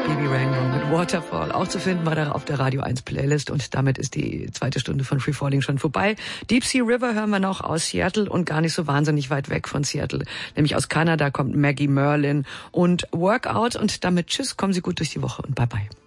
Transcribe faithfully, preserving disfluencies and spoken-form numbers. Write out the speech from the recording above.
Stevie Ray Vaughan mit Waterfall. Auch zu finden war da auf der Radio eins Playlist. Und damit ist die zweite Stunde von Free Falling schon vorbei. Deep Sea River hören wir noch aus Seattle und gar nicht so wahnsinnig weit weg von Seattle. Nämlich aus Kanada kommt Maggie Merlin und Workout. Und damit tschüss, kommen Sie gut durch die Woche und bye bye.